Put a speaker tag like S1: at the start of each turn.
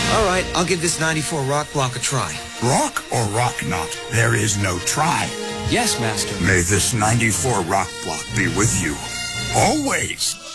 S1: All right, I'll give this 94 rock block a try.
S2: Rock or rock not, there is no try.
S3: Yes, Master.
S2: May this 94 rock block be with you. Always.